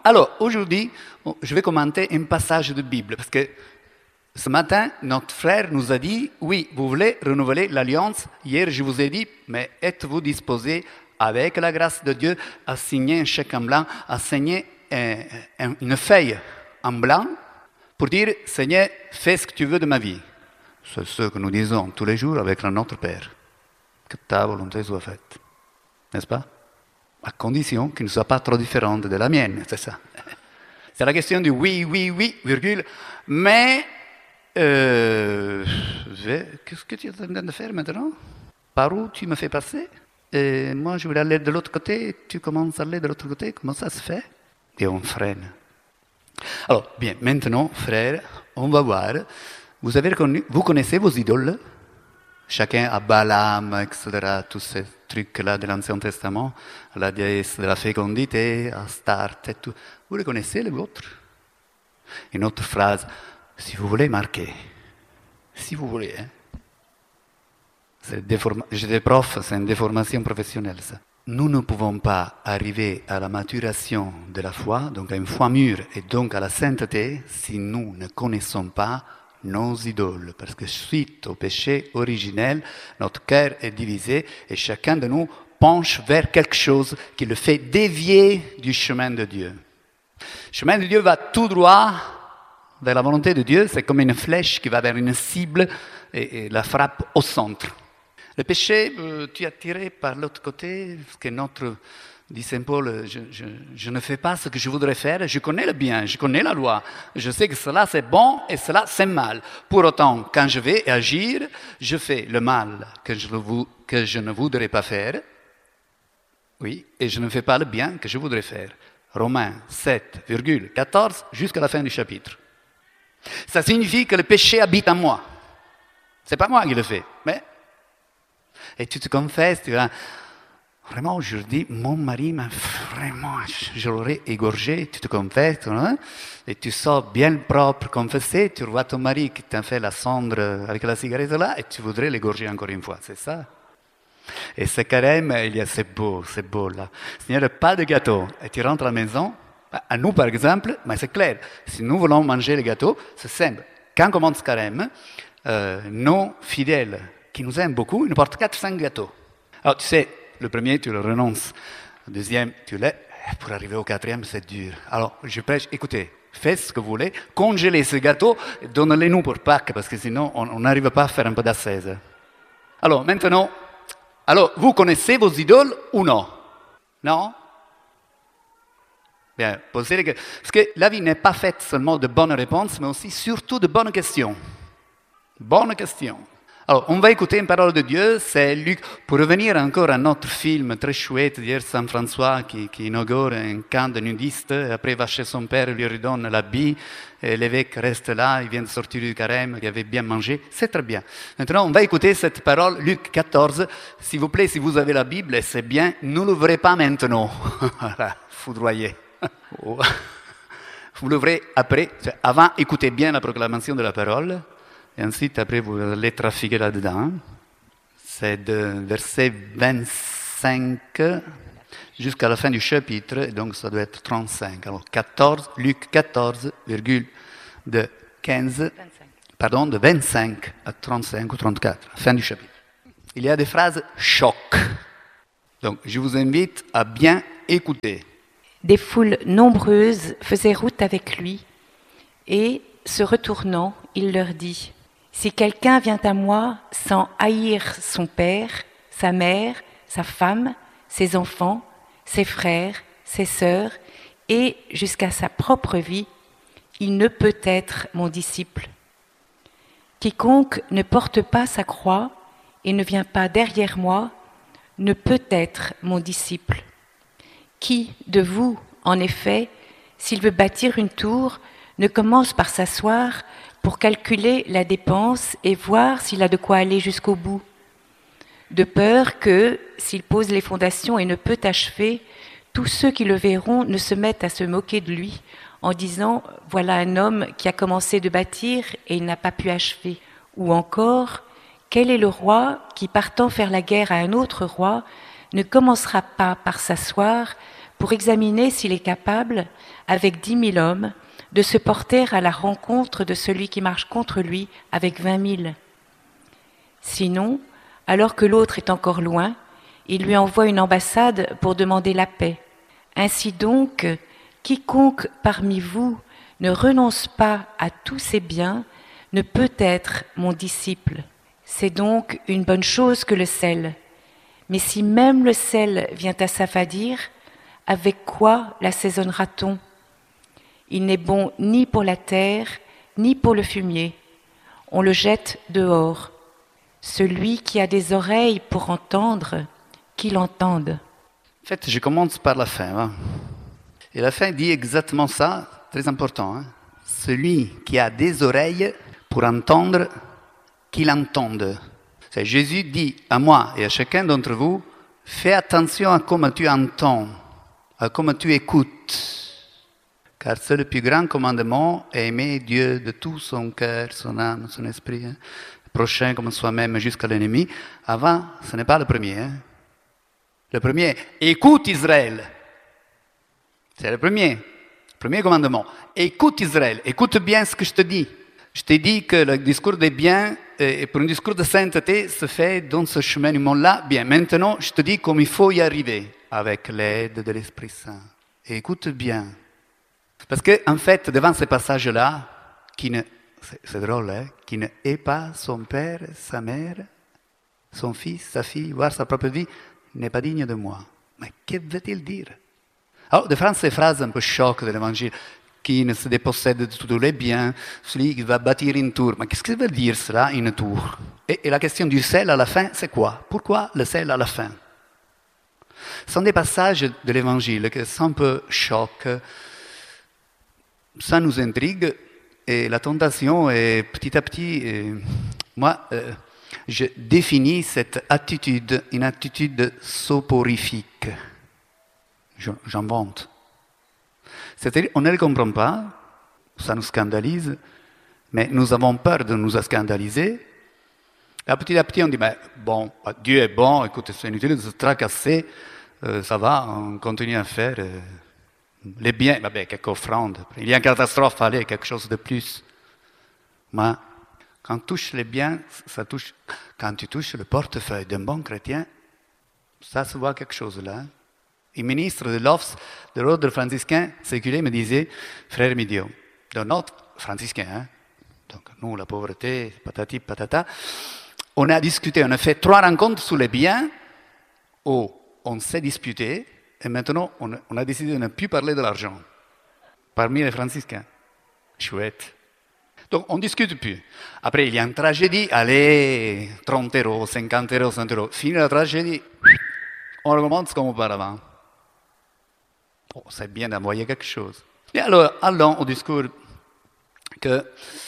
Alors, aujourd'hui, je vais commenter un passage de Bible, parce que ce matin, notre frère nous a dit, oui, vous voulez renouveler l'alliance. Hier, je vous ai dit, mais êtes-vous disposé, avec la grâce de Dieu, à signer un chèque en blanc, à signer une feuille en blanc pour dire, Seigneur, fais ce que tu veux de ma vie. C'est ce que nous disons tous les jours avec notre Père. Que ta volonté soit faite. N'est-ce pas? À condition qu'il ne soit pas trop différente de la mienne, c'est ça. C'est la question du oui, oui, oui, virgule. Mais, qu'est-ce que tu es en train de faire maintenant? Par où tu me fais passer? Et moi, je voulais aller de l'autre côté, et tu commences à aller de l'autre côté. Comment ça se fait? Et on freine. Alors, bien, maintenant, frères, on va voir. Vous connaissez vos idoles? Chacun a Balaam, etc., tous ces trucs-là de l'Ancien Testament, la déesse de la fécondité, Astarte et tout. Vous les connaissez, les vôtres? Une autre phrase, si vous voulez marquer, si vous voulez. J'étais prof, c'est une déformation professionnelle, ça. Nous ne pouvons pas arriver à la maturation de la foi, donc à une foi mûre et donc à la sainteté, si nous ne connaissons pas nos idoles, parce que suite au péché originel, notre cœur est divisé et chacun de nous penche vers quelque chose qui le fait dévier du chemin de Dieu. Le chemin de Dieu va tout droit vers la volonté de Dieu, c'est comme une flèche qui va vers une cible et la frappe au centre. Le péché, tu es attiré par l'autre côté, parce que dit Saint Paul, je ne fais pas ce que je voudrais faire, je connais le bien, je connais la loi, je sais que cela c'est bon et cela c'est mal. Pour autant, quand je vais agir, je fais le mal que je ne voudrais pas faire, oui, et je ne fais pas le bien que je voudrais faire. Romains 7,14 jusqu'à la fin du chapitre. Ça signifie que le péché habite en moi. C'est pas moi qui le fais, mais... Et tu te confesses, tu vas... Vraiment, aujourd'hui, mon mari m'a vraiment, je l'aurais égorgé, tu te confesses, hein? Et tu sors bien propre, confessé, tu vois ton mari qui t'a fait la cendre avec la cigarette là, et tu voudrais l'égorger encore une fois, c'est ça? Et ce carême, c'est beau là. Seigneur, pas de gâteau. Et tu rentres à la maison, à nous par exemple, mais c'est clair, si nous voulons manger le gâteau, c'est simple. Quand commence ce carême, nos fidèles qui nous aiment beaucoup, ils nous portent 4-5 gâteaux. Alors tu sais, le premier, tu le renonces. Le deuxième, tu l'aimes. Pour arriver au quatrième, c'est dur. Alors, je prêche, écoutez, faites ce que vous voulez, congélez ce gâteau, donnez-les-nous pour Pâques, parce que sinon, on n'arrive pas à faire un peu d'ascèse. Alors, maintenant, vous connaissez vos idoles ou non? Non? Bien, posez les questions. Parce que la vie n'est pas faite seulement de bonnes réponses, mais aussi surtout de bonnes questions. Bonnes questions. Alors, on va écouter une parole de Dieu, c'est Luc. Pour revenir encore à notre film très chouette d'hier, Saint François qui inaugure un camp de nudistes, et après va chez son père, lui redonne l'habit, et l'évêque reste là, il vient de sortir du carême, il avait bien mangé, c'est très bien. Maintenant, on va écouter cette parole, Luc 14. S'il vous plaît, si vous avez la Bible, et c'est bien, ne l'ouvrez pas maintenant. Voilà, foudroyé. Vous l'ouvrez après, avant, écoutez bien la proclamation de la parole. Et ensuite, après, vous allez trafiquer là-dedans. C'est de verset 25 jusqu'à la fin du chapitre, donc ça doit être 35. Alors, Luc 14, de 25 à 35 ou 34, fin du chapitre. Il y a des phrases choc. Donc, je vous invite à bien écouter. Des foules nombreuses faisaient route avec lui, et, se retournant, il leur dit: si quelqu'un vient à moi sans haïr son père, sa mère, sa femme, ses enfants, ses frères, ses sœurs, et jusqu'à sa propre vie, il ne peut être mon disciple. Quiconque ne porte pas sa croix et ne vient pas derrière moi ne peut être mon disciple. Qui de vous, en effet, s'il veut bâtir une tour, ne commence par s'asseoir pour calculer la dépense et voir s'il a de quoi aller jusqu'au bout, de peur que, s'il pose les fondations et ne peut achever, tous ceux qui le verront ne se mettent à se moquer de lui en disant « voilà un homme qui a commencé de bâtir et il n'a pas pu achever ». Ou encore « quel est le roi qui, partant faire la guerre à un autre roi, ne commencera pas par s'asseoir pour examiner s'il est capable, avec 10 000 hommes, de se porter à la rencontre de celui qui marche contre lui avec 20 000. Sinon, alors que l'autre est encore loin, il lui envoie une ambassade pour demander la paix. Ainsi donc, quiconque parmi vous ne renonce pas à tous ses biens ne peut être mon disciple. C'est donc une bonne chose que le sel. Mais si même le sel vient à s'affadir, avec quoi l'assaisonnera-t-on ? Il n'est bon ni pour la terre, ni pour le fumier. On le jette dehors. Celui qui a des oreilles pour entendre, qu'il entende. En fait, je commence par la fin. Hein. Et la fin dit exactement ça, très important. Hein. Celui qui a des oreilles pour entendre, qu'il entende. C'est Jésus dit à moi et à chacun d'entre vous, fais attention à comment tu entends, à comment tu écoutes. Car c'est le plus grand commandement, aimer Dieu de tout son cœur, son âme, son esprit, hein. Prochain comme soi-même jusqu'à l'ennemi. Avant, ce n'est pas le premier. Hein. Le premier, écoute Israël. C'est le premier commandement. Écoute Israël, écoute bien ce que je te dis. Je t'ai dit que le discours des biens, et pour un discours de sainteté, se fait dans ce cheminement-là. Bien, maintenant, je te dis comment il faut y arriver, avec l'aide de l'Esprit Saint. Et écoute bien. Parce qu'en fait, devant ces passages-là, c'est drôle, hein, qui ne hait pas son père, sa mère, son fils, sa fille, voire sa propre vie, n'est pas digne de moi. Mais que veut-il dire? Alors, de France, ces phrases un peu choc de l'Évangile, qui ne se dépossède de tous les biens, celui qui va bâtir une tour. Mais qu'est-ce que veut dire cela, une tour? Et la question du sel à la fin, c'est quoi? Pourquoi le sel à la fin? Ce sont des passages de l'Évangile qui sont un peu choc. Ça nous intrigue et la tentation est petit à petit. Moi, je définis cette attitude, une attitude soporifique. J'invente. C'est-à-dire, on ne le comprend pas, ça nous scandalise, mais nous avons peur de nous scandaliser. Et petit à petit, on dit, mais bon, Dieu est bon, écoute, c'est inutile de se tracasser, ça va, on continue à faire les biens, quelques offrandes. Il y a une catastrophe, allez, quelque chose de plus. Mais quand on touche les biens, ça touche. Quand tu touches le portefeuille d'un bon chrétien, ça se voit quelque chose là. Un ministre de l'Office de l'ordre franciscain séculier me disait, frère Midio, de notre franciscain, hein, donc nous, la pauvreté, patati patata, on a discuté, on a fait 3 rencontres sur les biens où on s'est disputé et maintenant on a décidé de ne plus parler de l'argent parmi les franciscains. Chouette. Donc on ne discute plus. Après, il y a une tragédie, allez, 30 euros, 50 euros, 100 euros. Fini la tragédie, on recommence comme auparavant. Oh, c'est bien d'envoyer quelque chose. Et alors, allons au discours que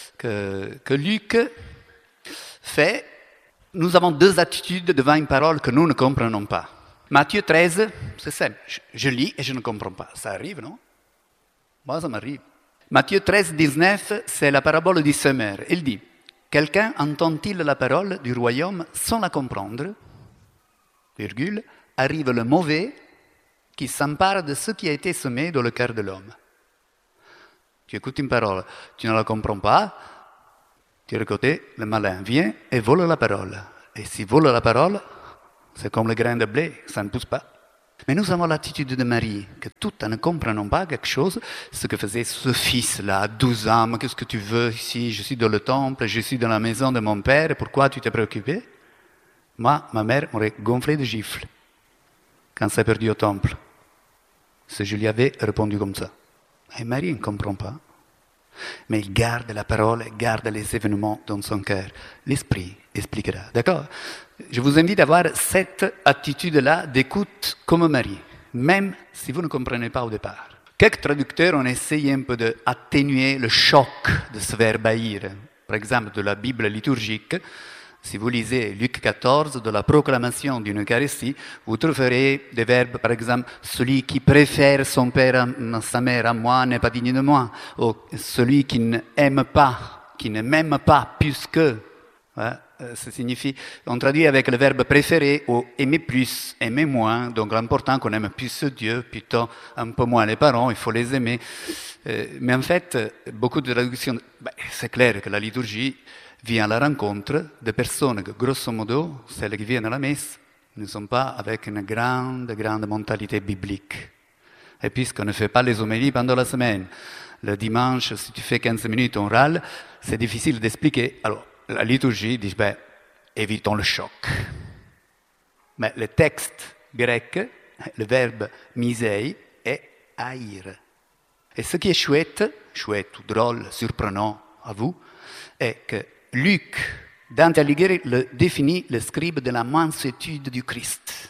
Luc fait. Nous avons 2 attitudes devant une parole que nous ne comprenons pas. Matthieu 13, c'est simple. Je lis et je ne comprends pas. Ça arrive, non? Moi, ça m'arrive. Matthieu 13, 19, c'est la parabole du semeur. Il dit, quelqu'un entend-il la parole du royaume sans la comprendre, virgule, arrive le mauvais qui s'empare de ce qui a été semé dans le cœur de l'homme. Tu écoutes une parole, tu ne la comprends pas, tu es de côté, le malin vient et vole la parole. Et s'il vole la parole, c'est comme le grain de blé, ça ne pousse pas. Mais nous avons l'attitude de Marie, que tout en ne comprenant pas quelque chose, ce que faisait ce fils-là, à 12 ans, qu'est-ce que tu veux ici? Je suis dans le temple, je suis dans la maison de mon père, pourquoi tu t'es préoccupé? Moi, ma mère m'aurait gonflé de gifles quand s'est perdu au temple. Si je lui avais répondu comme ça. Et Marie ne comprend pas. Mais il garde la parole, il garde les événements dans son cœur. L'esprit expliquera. D'accord? Je vous invite à avoir cette attitude-là d'écoute comme Marie, même si vous ne comprenez pas au départ. Quelques traducteurs ont essayé un peu d'atténuer le choc de ce verbe haïr. Par exemple, de la Bible liturgique, si vous lisez Luc 14, de la proclamation d'une Eucharistie, vous trouverez des verbes, par exemple, celui qui préfère son père, sa mère à moi n'est pas digne de moi, ou celui qui n'aime pas, qui ne m'aime pas plus que. Ouais. Ça signifie, on traduit avec le verbe préféré ou aimer plus, aimer moins. Donc l'important qu'on aime plus Dieu, plutôt un peu moins les parents, il faut les aimer. Mais en fait, beaucoup de traductions, c'est clair que la liturgie vient à la rencontre de personnes que, grosso modo, celles qui viennent à la messe, ne sont pas avec une grande mentalité biblique. Et puisqu'on ne fait pas les homélies pendant la semaine, le dimanche, si tu fais 15 minutes, on râle, c'est difficile d'expliquer. Alors, la liturgie dit, évitons le choc. Mais le texte grec, le verbe misei, est haïr. Et ce qui est chouette ou drôle, surprenant à vous, est que Luc, Dante Alighieri le définit le scribe de la mansuétude du Christ.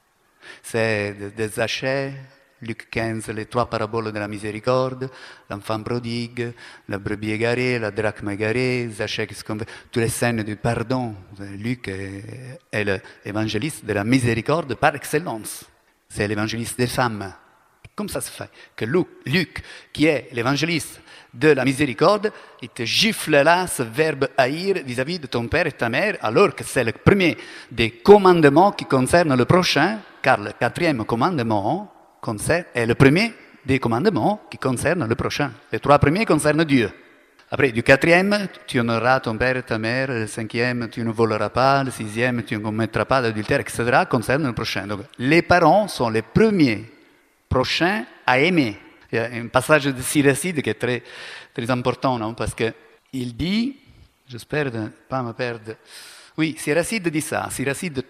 C'est des Zachée, Luc 15, les 3 paraboles de la miséricorde, l'enfant prodigue, la brebis égarée, la drachme égarée, Zachée qui se convertit, toutes les scènes du pardon. Luc est l'évangéliste de la miséricorde par excellence. C'est l'évangéliste des femmes. Comme ça se fait que Luc, qui est l'évangéliste de la miséricorde, il te gifle là ce verbe haïr vis-à-vis de ton père et ta mère, alors que c'est le premier des commandements qui concerne le prochain, car le 4e commandement est le premier des commandements qui concerne le prochain. Les 3 premiers concernent Dieu. Après, du 4e, tu honoreras ton père et ta mère, le 5e, tu ne voleras pas, le 6e, tu ne commettras pas d'adultère, etc., concerne le prochain. Donc, les parents sont les premiers prochains à aimer. Il y a un passage de Siracide qui est très, très important, non? Parce qu'il dit, j'espère ne pas me perdre, oui, Siracide dit ça, Siracide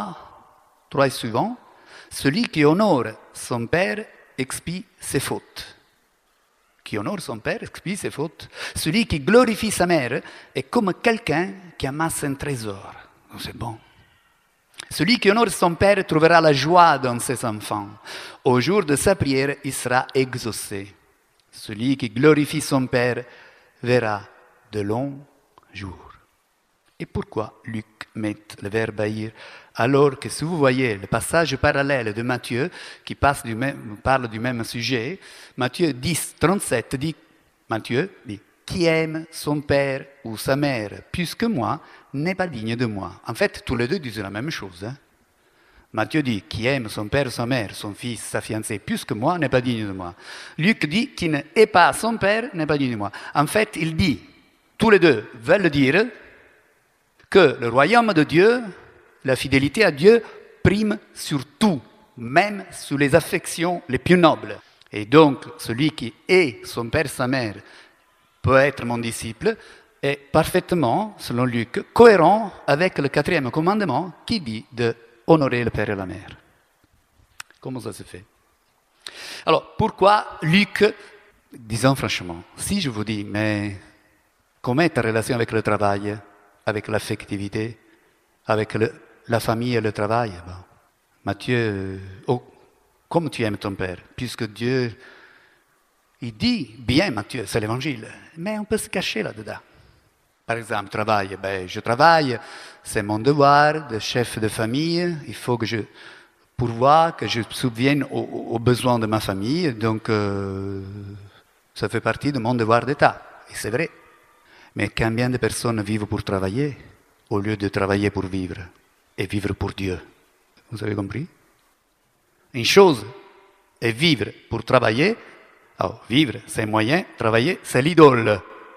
3 et suivant, celui qui honore son père expie ses fautes. Qui honore son père expie ses fautes. Celui qui glorifie sa mère est comme quelqu'un qui amasse un trésor. C'est bon. Celui qui honore son père trouvera la joie dans ses enfants. Au jour de sa prière, il sera exaucé. Celui qui glorifie son père verra de longs jours. Et pourquoi Luc met le verbe haïr alors que si vous voyez le passage parallèle de Matthieu qui parle du même sujet, Matthieu 10, 37 dit, Matthieu dit, qui aime son père ou sa mère plus que moi n'est pas digne de moi. En fait, tous les deux disent la même chose. Hein? Matthieu dit, qui aime son père, sa mère, son fils, sa fiancée plus que moi n'est pas digne de moi. Luc dit, qui ne hait pas son père n'est pas digne de moi. En fait, il dit, tous les deux veulent dire que le royaume de Dieu, la fidélité à Dieu prime sur tout, même sur les affections les plus nobles. Et donc, celui qui hait son père, sa mère, peut être mon disciple, est parfaitement, selon Luc, cohérent avec le 4e commandement qui dit de honorer le père et la mère. Comment ça se fait? Alors, pourquoi Luc, disons franchement, si je vous dis, mais comment est ta relation avec le travail, avec l'affectivité, avec la famille et le travail? Matthieu, comme tu aimes ton père, puisque Dieu, il dit bien Matthieu, c'est l'évangile, mais on peut se cacher là-dedans. Par exemple, travail, je travaille, c'est mon devoir de chef de famille, il faut que je pourvoie, que je subvienne aux besoins de ma famille, donc ça fait partie de mon devoir d'État, et c'est vrai. Mais combien de personnes vivent pour travailler au lieu de travailler pour vivre et vivre pour Dieu? Vous avez compris? Une chose est vivre pour travailler. Alors, vivre, c'est un moyen, travailler, c'est l'idole.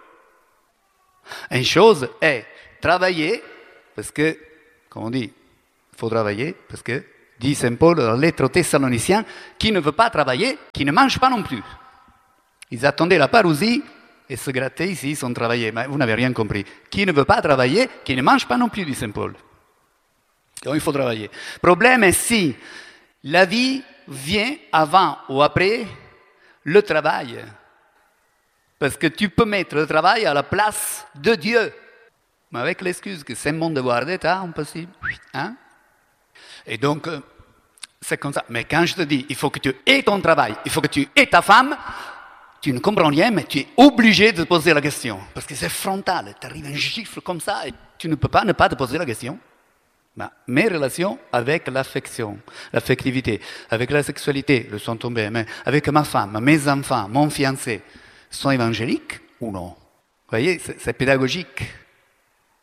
Une chose est travailler, parce que, comme on dit, il faut travailler, parce que, dit Saint Paul dans la lettre aux Thessaloniciens, qui ne veut pas travailler, qui ne mange pas non plus. Ils attendaient la parousie et se grattaient ici sans travailler. Mais vous n'avez rien compris. Qui ne veut pas travailler, qui ne mange pas non plus, dit Saint Paul. Donc il faut travailler. Le problème est si la vie vient avant ou après le travail. Parce que tu peux mettre le travail à la place de Dieu. Mais avec l'excuse que c'est mon devoir d'État, on peut aussi... Hein? Et donc, c'est comme ça. Mais quand je te dis, il faut que tu aies ton travail, il faut que tu aies ta femme, tu ne comprends rien, mais tu es obligé de te poser la question. Parce que c'est frontal. Tu arrives un gifle comme ça et tu ne peux pas ne pas te poser la question. Ben, mes relations avec l'affection, l'affectivité, avec la sexualité, le sont tombés, mais avec ma femme, mes enfants, mon fiancé, sont évangéliques ou non? Vous voyez, c'est pédagogique.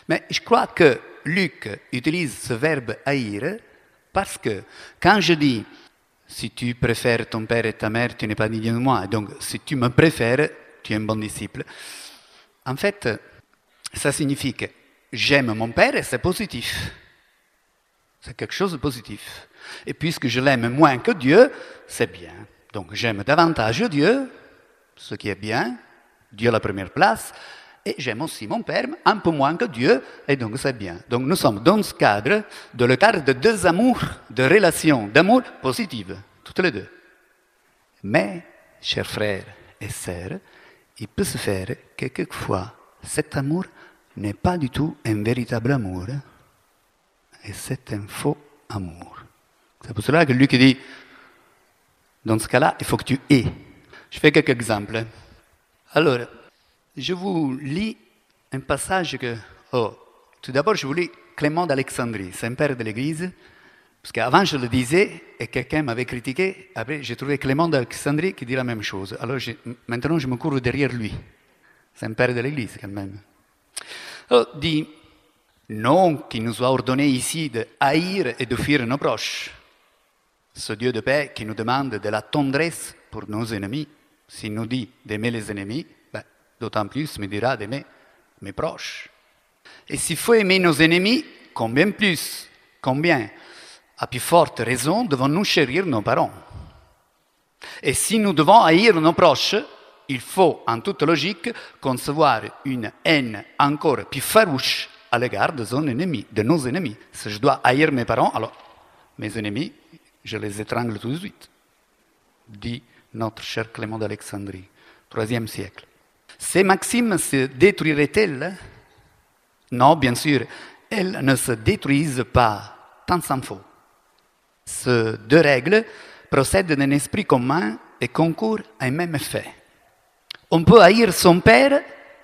Mais je crois que Luc utilise ce verbe haïr parce que quand je dis si tu préfères ton père et ta mère, tu n'es pas digne de moi, donc si tu me préfères, tu es un bon disciple. En fait, ça signifie que j'aime mon père et c'est positif. C'est quelque chose de positif. Et puisque je l'aime moins que Dieu, c'est bien. Donc j'aime davantage Dieu, ce qui est bien, Dieu à la première place, et j'aime aussi mon père un peu moins que Dieu, et donc c'est bien. Donc nous sommes dans ce cadre, dans le cadre de deux amours, de relations d'amour positives, toutes les deux. Mais, chers frères et sœurs, il peut se faire que quelquefois, cet amour n'est pas du tout un véritable amour, et c'est un faux amour. C'est pour cela que Luc dit, dans ce cas-là, il faut que tu aies. Je fais quelques exemples. Alors, je vous lis un passage que... tout d'abord, je vous lis Clément d'Alexandrie, c'est un père de l'Église, parce qu'avant je le disais, et quelqu'un m'avait critiqué, après j'ai trouvé Clément d'Alexandrie qui dit la même chose. Alors maintenant je me cours derrière lui. C'est un père de l'Église quand même. Alors, dit, non qu'il nous soit ordonné ici de haïr et de fuir nos proches. Ce Dieu de paix qui nous demande de la tendresse pour nos ennemis, s'il nous dit d'aimer les ennemis, d'autant plus me dira d'aimer mes proches. Et s'il faut aimer nos ennemis, combien plus, combien, à plus forte raison, devons-nous chérir nos parents. Et si nous devons haïr nos proches, il faut, en toute logique, concevoir une haine encore plus farouche à l'égard de nos ennemis. Si je dois haïr mes parents, alors mes ennemis, je les étrangle tout de suite, dit notre cher Clément d'Alexandrie, IIIe siècle. Ces maximes se détruiraient-elles? Non, bien sûr, elles ne se détruisent pas, tant s'en faut. Ces deux règles procèdent d'un esprit commun et concourent à un même effet. On peut haïr son père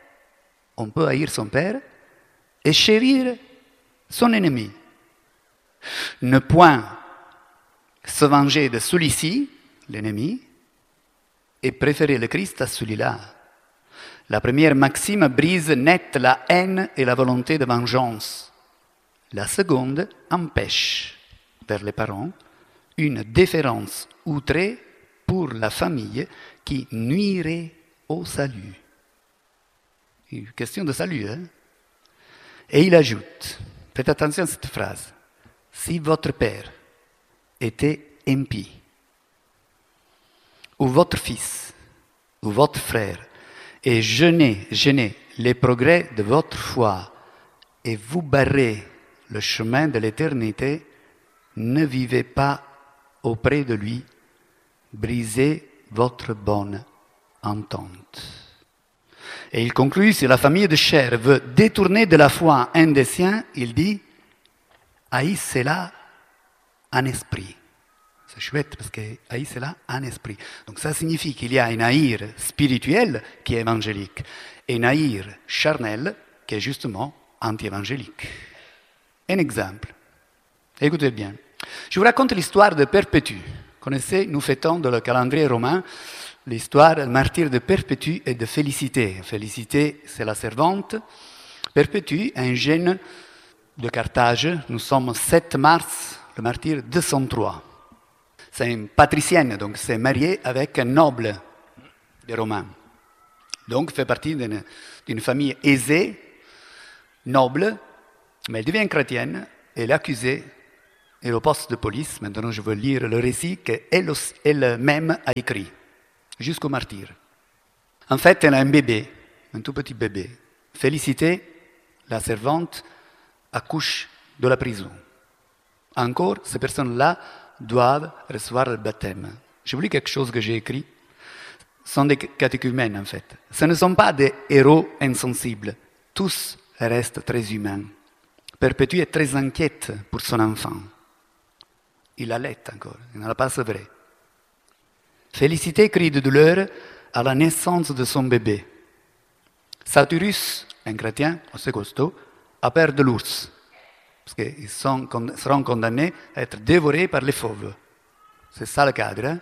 et chérir son ennemi. Ne point se venger de celui-ci, l'ennemi, et préférer le Christ à celui-là. La première maxime brise net la haine et la volonté de vengeance. La seconde empêche, vers les parents, une déférence outrée pour la famille qui nuirait au salut. Une question de salut, hein? Et il ajoute, faites attention à cette phrase, si votre père était impie, ou votre fils, ou votre frère, et gênez les progrès de votre foi, et vous barrez le chemin de l'éternité, ne vivez pas auprès de lui, brisez votre bonne entente. Et il conclut, si la famille de chair veut détourner de la foi un des siens, il dit, haïssez-la en esprit. C'est chouette parce que haïssez-la en esprit. Donc ça signifie qu'il y a un haïr spirituel qui est évangélique et un haïr charnel qui est justement anti-évangélique. Un exemple. Écoutez bien. Je vous raconte l'histoire de Perpétue. Vous connaissez, nous fêtons dans le calendrier romain l'histoire du martyr de Perpétue et de Félicité. Félicité, c'est la servante. Perpétue, un jeune de Carthage. Nous sommes 7 mars, le martyr 203. C'est une patricienne, donc c'est mariée avec un noble des Romains. Donc fait partie d'une famille aisée, noble, mais elle devient chrétienne, elle est accusée, et au poste de police, maintenant je veux lire le récit qu'elle-même a écrit, jusqu'au martyr. En fait, elle a un bébé, un tout petit bébé. Félicité, la servante, accouche de la prison. Encore, ces personnes-là doivent recevoir le baptême. Je vous lis quelque chose que j'ai écrit. Ce sont des catéchumènes, en fait. Ce ne sont pas des héros insensibles. Tous restent très humains. Perpétue est très inquiète pour son enfant. Il allait encore, il n'a pas sevré. Félicité crie de douleur à la naissance de son bébé. Satyrus, un chrétien assez costaud, a peur de l'ours, parce qu'ils seront condamnés à être dévorés par les fauves. C'est ça le cadre. Hein?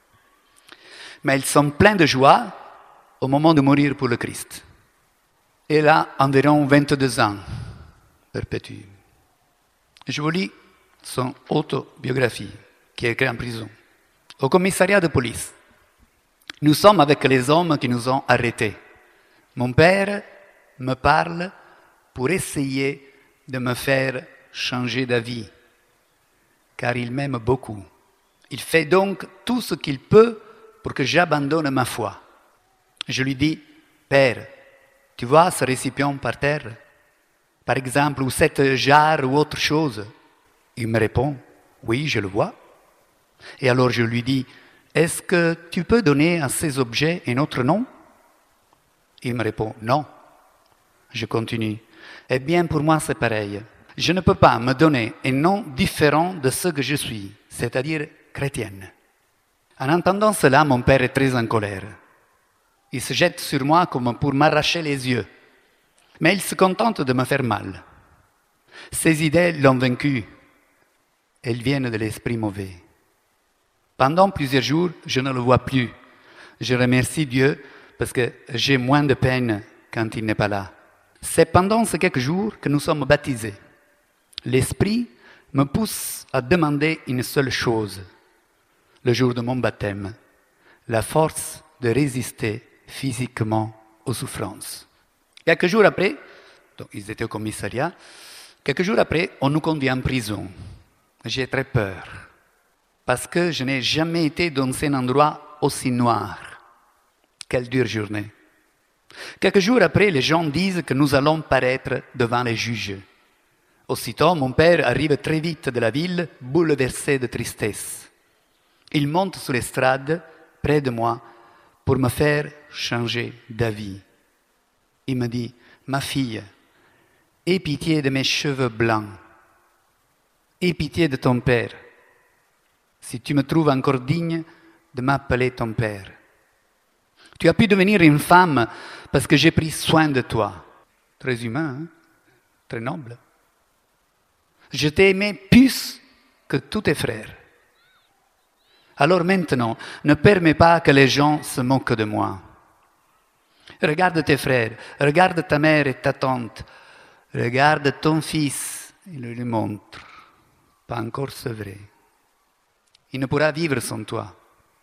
Mais ils sont pleins de joie au moment de mourir pour le Christ. Elle a environ 22 ans. Perpétue. Je vous lis son autobiographie, qui est écrite en prison. Au commissariat de police, nous sommes avec les hommes qui nous ont arrêtés. Mon père me parle pour essayer de me faire changer d'avis, car il m'aime beaucoup. Il fait donc tout ce qu'il peut pour que j'abandonne ma foi. Je lui dis, Père, tu vois ce récipient par terre, par exemple, ou cette jarre ou autre chose? Il me répond, oui, je le vois. Et alors je lui dis, est-ce que tu peux donner à ces objets un autre nom? Il me répond, non. Je continue, eh bien pour moi c'est pareil. Je ne peux pas me donner un nom différent de ce que je suis, c'est-à-dire chrétienne. En entendant cela, mon père est très en colère. Il se jette sur moi comme pour m'arracher les yeux. Mais il se contente de me faire mal. Ses idées l'ont vaincu. Elles viennent de l'esprit mauvais. Pendant plusieurs jours, je ne le vois plus. Je remercie Dieu parce que j'ai moins de peine quand il n'est pas là. C'est pendant ces quelques jours que nous sommes baptisés. L'Esprit me pousse à demander une seule chose, le jour de mon baptême, la force de résister physiquement aux souffrances. Quelques jours après, donc ils étaient au commissariat, quelques jours après, on nous conduit en prison. J'ai très peur, parce que je n'ai jamais été dans un endroit aussi noir. Quelle dure journée. Quelques jours après, les gens disent que nous allons paraître devant les juges. Aussitôt, mon père arrive très vite de la ville, bouleversé de tristesse. Il monte sur l'estrade, près de moi, pour me faire changer d'avis. Il me dit, ma fille, aie pitié de mes cheveux blancs. Aie pitié de ton père, si tu me trouves encore digne de m'appeler ton père. Tu as pu devenir une femme parce que j'ai pris soin de toi. Très humain, hein? Très noble. Je t'ai aimé plus que tous tes frères. Alors maintenant, ne permets pas que les gens se moquent de moi. Regarde tes frères, regarde ta mère et ta tante, regarde ton fils, il lui montre. Pas encore sevré. Il ne pourra vivre sans toi.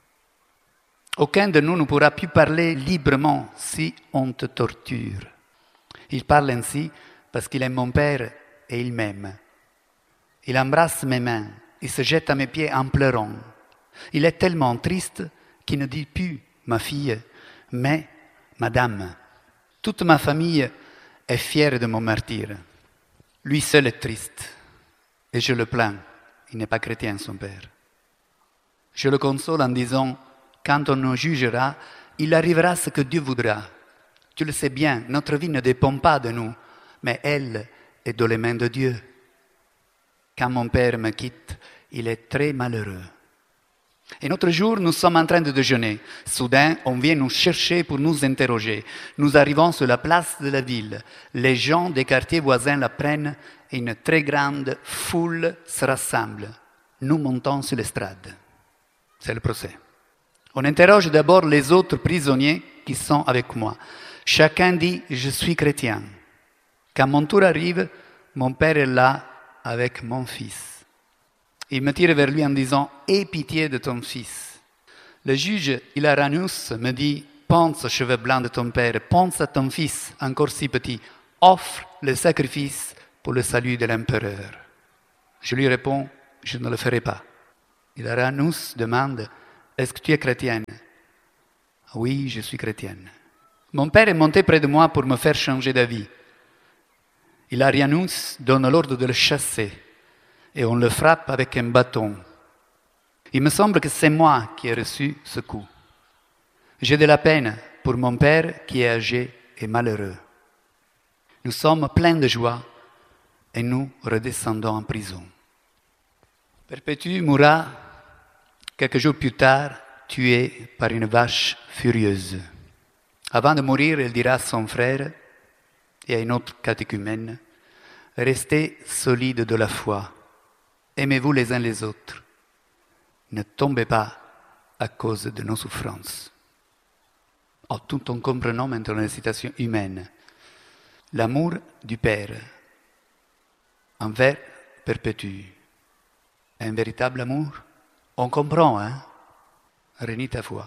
Aucun de nous ne pourra plus parler librement si on te torture. Il parle ainsi parce qu'il aime mon père et il m'aime. Il embrasse mes mains, il se jette à mes pieds en pleurant. Il est tellement triste qu'il ne dit plus « ma fille », mais « madame ». Toute ma famille est fière de mon martyre. Lui seul est triste. Et je le plains, il n'est pas chrétien, son père. Je le console en disant, quand on nous jugera, il arrivera ce que Dieu voudra. Tu le sais bien, notre vie ne dépend pas de nous, mais elle est dans les mains de Dieu. Quand mon père me quitte, il est très malheureux. Un autre jour, nous sommes en train de déjeuner. Soudain, on vient nous chercher pour nous interroger. Nous arrivons sur la place de la ville. Les gens des quartiers voisins la prennent et une très grande foule se rassemble. Nous montons sur l'estrade. C'est le procès. On interroge d'abord les autres prisonniers qui sont avec moi. Chacun dit « je suis chrétien ». Quand mon tour arrive, mon père est là avec mon fils. Il me tire vers lui en disant « aie pitié de ton fils ». Le juge Hilaranus me dit « pense aux cheveux blancs de ton père, pense à ton fils, encore si petit, offre le sacrifice pour le salut de l'empereur ». Je lui réponds « je ne le ferai pas ». Hilaranus demande « est-ce que tu es chrétienne ?» « Oui, je suis chrétienne ». Mon père est monté près de moi pour me faire changer d'avis. Hilarianus donne l'ordre de le chasser et on le frappe avec un bâton. Il me semble que c'est moi qui ai reçu ce coup. J'ai de la peine pour mon père qui est âgé et malheureux. Nous sommes pleins de joie et nous redescendons en prison. Perpétue mourra quelques jours plus tard, tué par une vache furieuse. Avant de mourir, elle dira à son frère et à une autre catéchumène, « Restez solides de la foi, aimez-vous les uns les autres, ne tombez pas à cause de nos souffrances. » Tout en comprenant maintenant les citations humaines. L'amour du Père envers perpétue. Un véritable amour, on comprend, hein? Renie ta foi.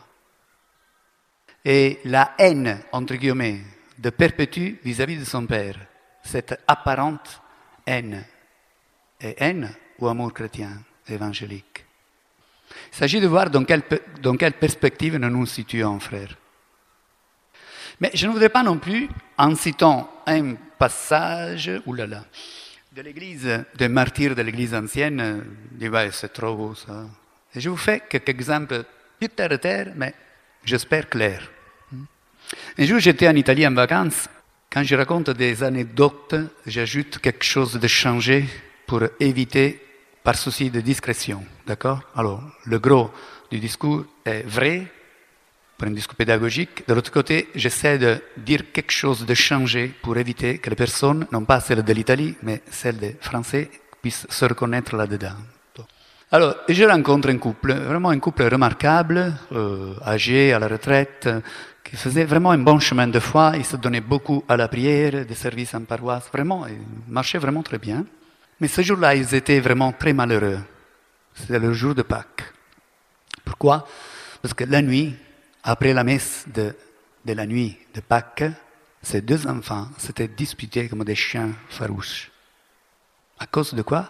Et la haine, entre guillemets, de Perpétue vis-à-vis de son père, cette apparente haine, est haine ou amour chrétien évangélique? Il s'agit de voir dans quelle perspective nous nous situons, frères. Mais je ne voudrais pas non plus, en citant un passage, de l'Église, des martyrs de l'Église ancienne, dire ouais, c'est trop beau ça. Et je vous fais quelques exemples plus terre à terre, mais j'espère clairs. Un jour, j'étais en Italie en vacances. Quand je raconte des anecdotes, j'ajoute quelque chose de changé pour éviter, par souci de discrétion. D'accord? Alors, le gros du discours est vrai, pour un discours pédagogique. De l'autre côté, j'essaie de dire quelque chose de changé pour éviter que les personnes, non pas celles de l'Italie, mais celles des Français, puissent se reconnaître là-dedans. Alors, je rencontre un couple, vraiment un couple remarquable, âgé, à la retraite, qui faisait vraiment un bon chemin de foi. Il se donnait beaucoup à la prière, des services en paroisse. Vraiment, il marchait vraiment très bien. Mais ce jour-là, ils étaient vraiment très malheureux. C'était le jour de Pâques. Pourquoi? Parce que la nuit, après la messe de la nuit de Pâques, ces deux enfants s'étaient disputés comme des chiens farouches. À cause de quoi?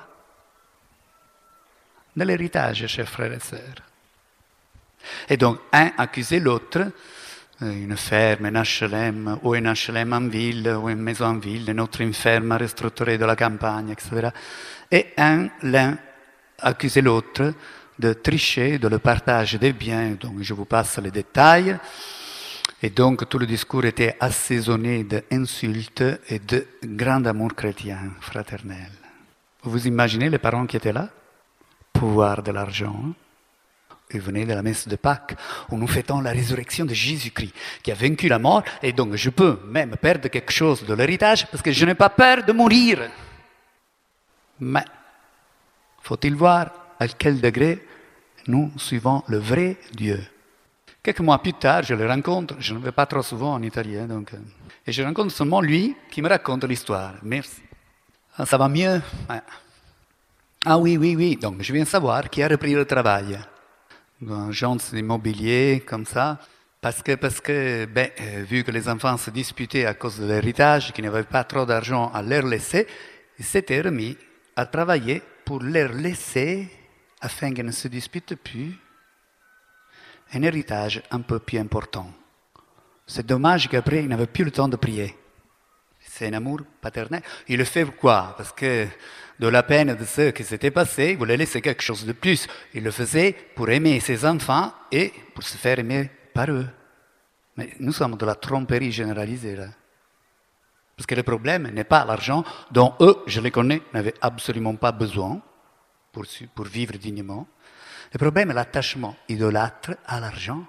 De l'héritage, chers frères et sœurs. Et donc, un accusait l'autre, une ferme, un HLM, ou un HLM en ville, ou une maison en ville, une autre une ferme restructurée de la campagne, etc. Et l'un accusait l'autre de tricher dans le partage des biens. Donc, je vous passe les détails. Et donc, tout le discours était assaisonné d'insultes et de grand amour chrétien, fraternel. Vous imaginez les parents qui étaient là? Pouvoir de l'argent. Ils venaient de la messe de Pâques, où nous fêtons la résurrection de Jésus-Christ, qui a vaincu la mort, et donc je peux même perdre quelque chose de l'héritage, parce que je n'ai pas peur de mourir. Mais, faut-il voir à quel degré nous suivons le vrai Dieu? Quelques mois plus tard, je le rencontre, je ne vais pas trop souvent en Italie, et je rencontre seulement lui qui me raconte l'histoire. Merci. Ah, ça va mieux? Ouais. Ah oui, donc je viens savoir qui a repris le travail. Une agence immobilier, comme ça, parce que vu que les enfants se disputaient à cause de l'héritage, qu'ils n'avaient pas trop d'argent à leur laisser, ils s'étaient remis à travailler pour leur laisser, afin qu'ils ne se disputent plus, un héritage un peu plus important. C'est dommage qu'après, ils n'avaient plus le temps de prier. C'est un amour paternel. Il le fait pourquoi? Parce que de la peine de ce qui s'était passé, il voulait laisser quelque chose de plus. Il le faisait pour aimer ses enfants et pour se faire aimer par eux. Mais nous sommes de la tromperie généralisée là. Parce que le problème n'est pas l'argent dont eux, je les connais, n'avaient absolument pas besoin pour vivre dignement. Le problème est l'attachement idolâtre à l'argent.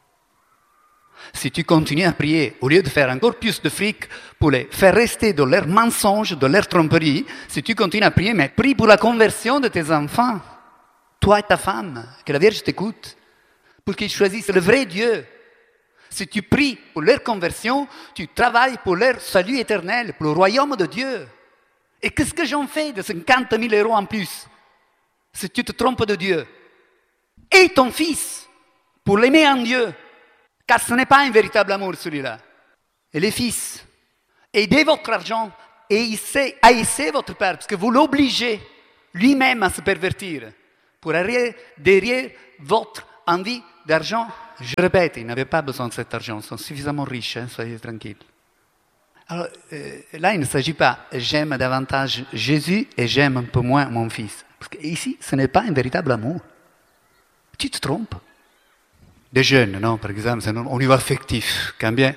Si tu continues à prier, au lieu de faire encore plus de fric pour les faire rester dans leurs mensonges, dans leur tromperie, si tu continues à prier, mais prie pour la conversion de tes enfants, toi et ta femme, que la Vierge t'écoute, pour qu'ils choisissent le vrai Dieu. Si tu pries pour leur conversion, tu travailles pour leur salut éternel, pour le royaume de Dieu. Et qu'est-ce que j'en fais de 50 000 € en plus, si tu te trompes de Dieu? Et ton fils, pour l'aimer en Dieu. Car ce n'est pas un véritable amour, celui-là. Et les fils, aidez votre argent et haïssez votre père, parce que vous l'obligez lui-même à se pervertir pour arriver derrière votre envie d'argent. Je répète, ils n'avaient pas besoin de cet argent, ils sont suffisamment riches, soyez tranquilles. Alors, là, il ne s'agit pas j'aime davantage Jésus et j'aime un peu moins mon fils. Parce qu'ici, ce n'est pas un véritable amour. Tu te trompes. Des jeunes, non, par exemple, c'est au niveau affectif. Quand bien,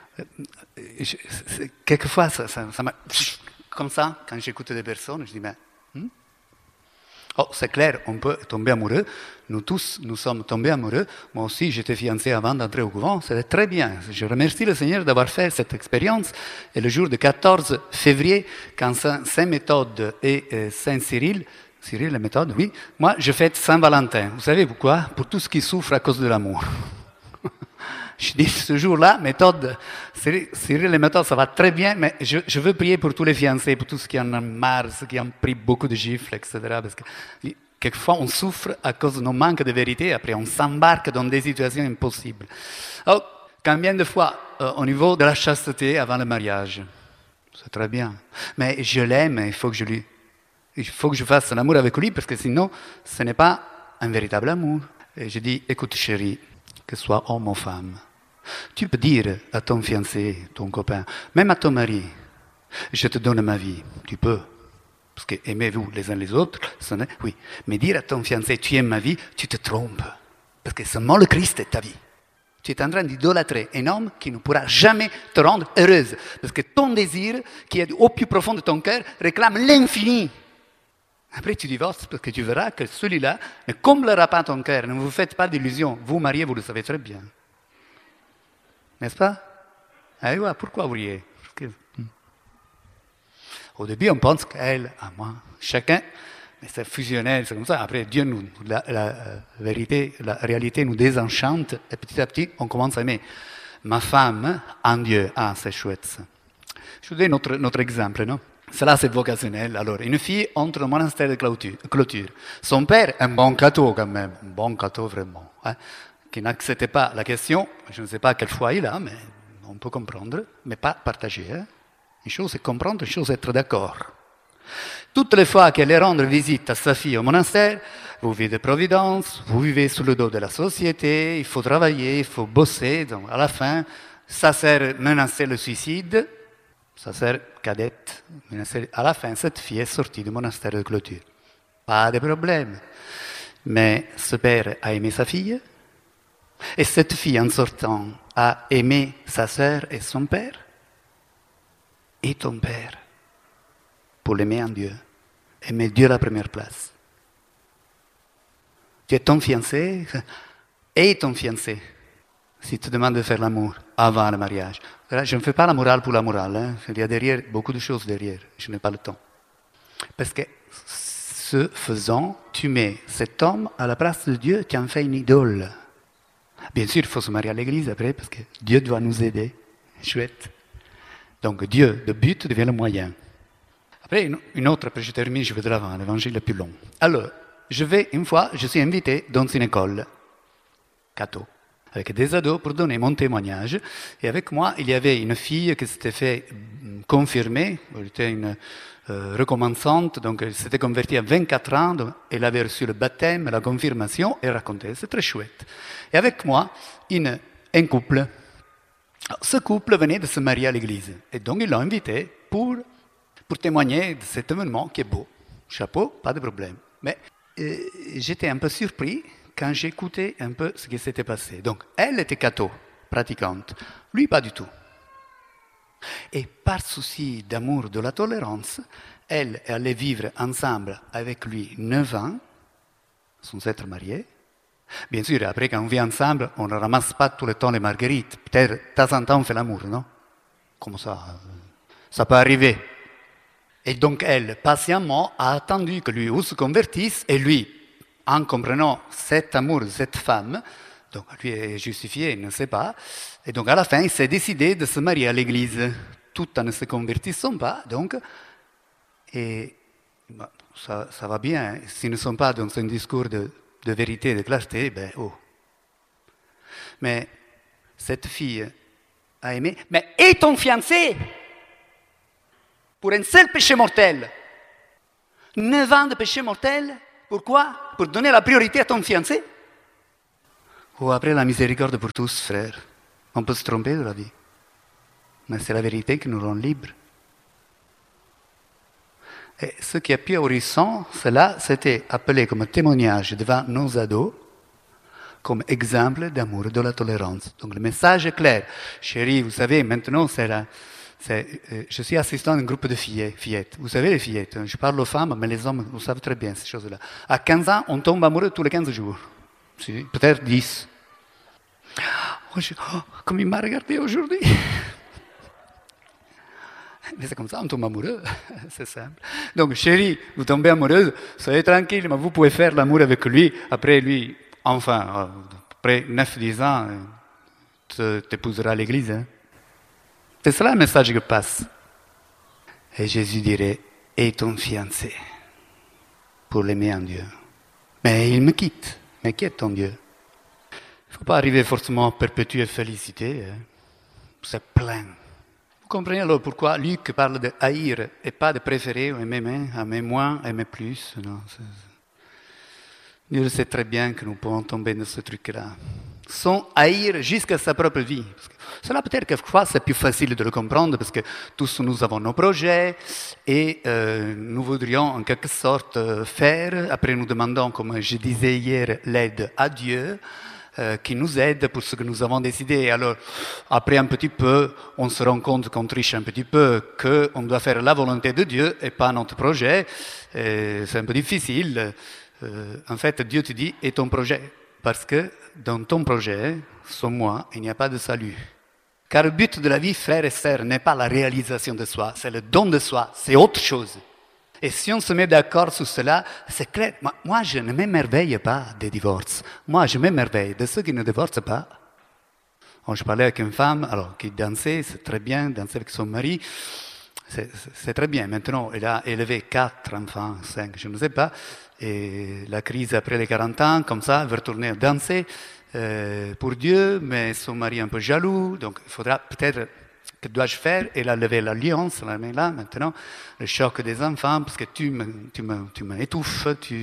quelquefois, ça m'a... Comme ça, quand j'écoute des personnes, je dis, mais... Oh, c'est clair, on peut tomber amoureux. Nous tous, nous sommes tombés amoureux. Moi aussi, j'étais fiancé avant d'entrer au couvent. C'était très bien. Je remercie le Seigneur d'avoir fait cette expérience. Et le jour du 14 février, quand Saint-Méthode et Saint-Cyril, Cyril, la méthode, oui. Moi, je fête Saint-Valentin. Vous savez pourquoi? Pour tout ce qui souffre à cause de l'amour. Je dis, ce jour-là, méthode, Cyril, les méthodes, ça va très bien, mais je veux prier pour tous les fiancés, pour tous ceux qui en ont marre, ceux qui ont pris beaucoup de gifles, etc. Parce que quelquefois, on souffre à cause de nos manques de vérité, après on s'embarque dans des situations impossibles. Alors, combien de fois, au niveau de la chasteté avant le mariage, c'est très bien, mais je l'aime, il faut que je fasse l'amour avec lui, parce que sinon, ce n'est pas un véritable amour. Et je dis, écoute chérie, que ce soit homme ou femme, tu peux dire à ton fiancé, ton copain, même à ton mari, je te donne ma vie, tu peux. Parce que aimez-vous les uns les autres, oui. Mais dire à ton fiancé, tu aimes ma vie, tu te trompes. Parce que seulement le Christ est ta vie. Tu es en train d'idolâtrer un homme qui ne pourra jamais te rendre heureuse. Parce que ton désir, qui est au plus profond de ton cœur, réclame l'infini. Après, tu divorces parce que tu verras que celui-là ne comblera pas ton cœur. Ne vous faites pas d'illusions. Vous, mariés, vous le savez très bien. N'est-ce pas? Ah oui, pourquoi vous riez? Au début, on pense qu'elle, à moi, chacun, mais c'est fusionnel, c'est comme ça. Après, Dieu la vérité, la réalité nous désenchante et petit à petit, on commence à aimer. Ma femme, en Dieu, c'est chouette ça. Je vous donne notre exemple, non? Cela, c'est vocationnel. Alors, une fille entre au monastère de clôture. Son père, un bon cateau quand même, un bon cateau vraiment, hein, qui n'acceptait pas la question. Je ne sais pas quelle foi il a, mais on peut comprendre, mais pas partager. Hein. Une chose c'est comprendre, une chose c'est être d'accord. Toutes les fois qu'elle est rendre visite à sa fille au monastère, vous vivez de providence, vous vivez sous le dos de la société, il faut travailler, il faut bosser. Donc, à la fin, sa sœur menaçait le suicide. Sa sœur cadette, à la fin, cette fille est sortie du monastère de clôture. Pas de problème. Mais ce père a aimé sa fille, et cette fille, en sortant, a aimé sa sœur et son père, et ton père, pour l'aimer en Dieu. Aimer Dieu à la première place. Tu es ton fiancé, et ton fiancé, si tu demandes de faire l'amour avant le mariage. Je ne fais pas la morale pour la morale. Hein. Il y a derrière beaucoup de choses derrière. Je n'ai pas le temps. Parce que ce faisant, tu mets cet homme à la place de Dieu, tu en fais une idole. Bien sûr, il faut se marier à l'église après, parce que Dieu doit nous aider. Chouette. Donc Dieu, le but, devient le moyen. Après, une autre, après je termine, je vais de l'avant, l'évangile est plus long. Alors, une fois, je suis invité dans une école, catho, avec des ados pour donner mon témoignage. Et avec moi, il y avait une fille qui s'était fait confirmer, elle était une recommençante, donc elle s'était convertie à 24 ans, donc elle avait reçu le baptême, la confirmation, et racontait, c'est très chouette. Et avec moi, un couple. Alors, ce couple venait de se marier à l'église, et donc ils l'ont invité pour témoigner de cet événement qui est beau. Chapeau, pas de problème. Mais j'étais un peu surpris quand j'écoutais un peu ce qui s'était passé. Donc, elle était catho, pratiquante. Lui, pas du tout. Et par souci d'amour de la tolérance, elle allait vivre ensemble avec lui 9 ans, sans être mariés. Bien sûr, après, quand on vit ensemble, on ne ramasse pas tout le temps les marguerites. Peut-être, de temps en temps, on fait l'amour, non? Comme ça peut arriver. Et donc, elle, patiemment, a attendu que lui se convertisse, et lui, en comprenant cet amour de cette femme, donc lui est justifié, il ne sait pas, et donc à la fin, il s'est décidé de se marier à l'église, tout en ne se convertissant pas, donc, et ça va bien, s'ils ne sont pas dans un discours de vérité, de clarté, ben oh. Mais cette fille a aimé, mais et ton fiancé pour un seul péché mortel, 9 ans de péché mortel. Pourquoi? Pour donner la priorité à ton fiancé? Ou après la miséricorde pour tous, frère. On peut se tromper de la vie. Mais c'est la vérité qui nous rend libres. Et ce qui est plus ahurissant, c'était appelé comme témoignage devant nos ados, comme exemple d'amour et de la tolérance. Donc le message est clair. Chérie, vous savez, maintenant, je suis assistant d'un groupe de fillettes. Vous savez les fillettes, je parle aux femmes, mais les hommes, vous savez très bien ces choses-là. À 15 ans, on tombe amoureux tous les 15 jours. Si, peut-être 10. Comme il m'a regardé aujourd'hui. Mais c'est comme ça, on tombe amoureux. C'est simple. Donc, chérie, vous tombez amoureuse, soyez tranquille, mais vous pouvez faire l'amour avec lui. Après lui, enfin, après 9-10 ans, t'épouseras à l'église. Hein. C'est cela le message que passe. Et Jésus dirait, et ton fiancé, pour l'aimer en Dieu. Mais il me quitte. Mais qui est ton Dieu? Il ne faut pas arriver forcément à perpétuer félicité. Hein. C'est plein. Vous comprenez alors pourquoi Luc parle de haïr et pas de préférer ou aimer moins, aimer plus. Non, Dieu sait très bien que nous pouvons tomber dans ce truc-là. Sans haïr jusqu'à sa propre vie. Parce que cela peut-être quelquefois c'est plus facile de le comprendre parce que tous nous avons nos projets et nous voudrions en quelque sorte faire. Après nous demandons, comme je disais hier, l'aide à Dieu qui nous aide pour ce que nous avons décidé. Alors après un petit peu, on se rend compte qu'on triche un petit peu, qu'on doit faire la volonté de Dieu et pas notre projet. Et c'est un peu difficile. En fait, Dieu te dit, et ton projet? Parce que dans ton projet, sans moi, il n'y a pas de salut. Car le but de la vie, frères et sœurs, n'est pas la réalisation de soi, c'est le don de soi, c'est autre chose. Et si on se met d'accord sur cela, c'est clair. Moi, je ne m'émerveille pas des divorces. Moi, je m'émerveille de ceux qui ne divorcent pas. Je parlais avec une femme qui dansait, c'est très bien, danser avec son mari. C'est très bien. Maintenant, elle a élevé 4 enfants, 5, je ne sais pas. Et la crise après les 40 ans, comme ça, elle veut retourner à danser pour Dieu, mais son mari est un peu jaloux. Donc, il faudra peut-être, que dois-je faire? Elle a levé l'alliance, la main là, maintenant, le choc des enfants, parce que tu m'étouffes.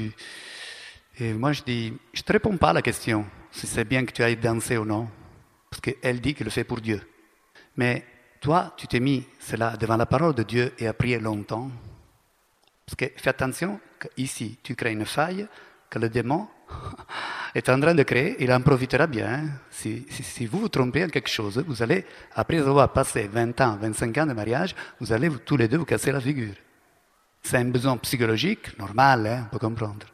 Et moi, je dis, je ne te réponds pas à la question, si c'est bien que tu ailles danser ou non, parce qu'elle dit qu'elle le fait pour Dieu. Mais toi, tu t'es mis cela devant la parole de Dieu et as prié longtemps. Parce que fais attention qu'ici, tu crées une faille que le démon est en train de créer. Il en profitera bien. Hein. Si vous vous trompez en quelque chose, vous allez, après avoir passé 20 ans, 25 ans de mariage, vous allez tous les deux vous casser la figure. C'est un besoin psychologique, normal, hein, on peut comprendre.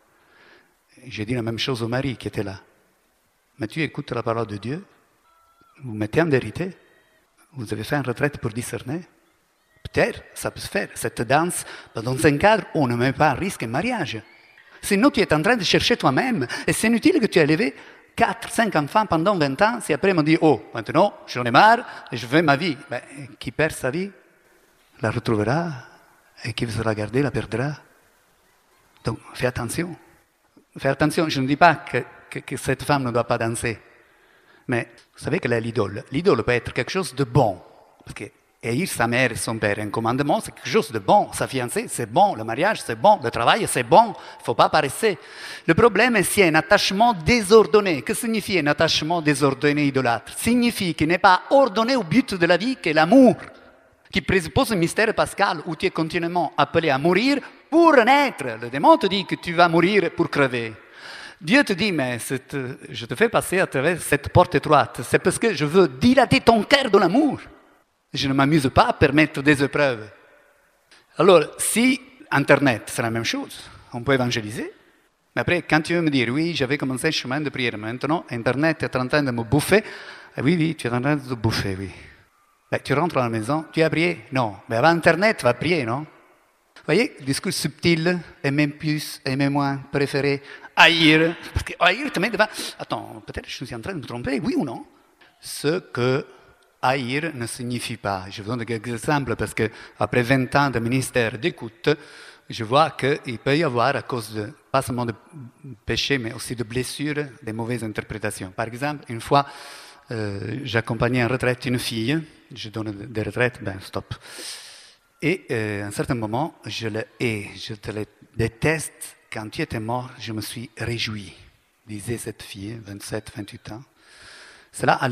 J'ai dit la même chose au mari qui était là. Mais tu écoutes la parole de Dieu, vous mettez en vérité. Vous avez fait une retraite pour discerner. Peut-être, ça peut se faire. Cette danse, dans un cadre où on ne met pas en risque un mariage. Sinon, tu es en train de chercher toi-même. Et c'est inutile que tu aies élevé 4, 5 enfants pendant 20 ans. Si après, on me dit, oh, maintenant, j'en ai marre et je veux ma vie. Ben, qui perd sa vie, la retrouvera. Et qui veut se la garder, la perdra. Donc, fais attention. Fais attention. Je ne dis pas que cette femme ne doit pas danser. Mais vous savez qu'elle est l'idole. L'idole peut être quelque chose de bon. Parce que haïr sa mère et son père, un commandement, c'est quelque chose de bon. Sa fiancée, c'est bon. Le mariage, c'est bon. Le travail, c'est bon. Il ne faut pas paresser. Le problème est s'il y a un attachement désordonné. Que signifie un attachement désordonné idolâtre? Signifie qu'il n'est pas ordonné au but de la vie, qui est l'amour, qui présuppose un mystère pascal où tu es continuellement appelé à mourir pour naître. Le démon te dit que tu vas mourir pour crever. Dieu te dit, mais je te fais passer à travers cette porte étroite. C'est parce que je veux dilater ton cœur de l'amour. Je ne m'amuse pas à permettre des épreuves. Alors, si Internet, c'est la même chose, on peut évangéliser. Mais après, quand tu veux me dire, oui, j'avais commencé un chemin de prière, maintenant, Internet est en train de me bouffer. Oui, tu es en train de te bouffer, oui. Ben, tu rentres à la maison, tu as prié? Non. Mais avant Internet, tu vas prier, non? Vous voyez, discours subtil, aimer plus, aimer moins, préférer, haïr. Parce que haïr te met devant. Attends, peut-être je suis en train de me tromper, oui ou non? Ce que haïr ne signifie pas. Je vous donne quelques exemples parce qu'après 20 ans de ministère d'écoute, je vois qu'il peut y avoir, à cause de, pas seulement de péché, mais aussi de blessures, des mauvaises interprétations. Par exemple, une fois, j'accompagnais en retraite une fille, je donne des retraites, ben stop. Et à un certain moment, je le hais, je te le déteste. Quand tu étais mort, je me suis réjoui, disait cette fille, 27, 28 ans. Cela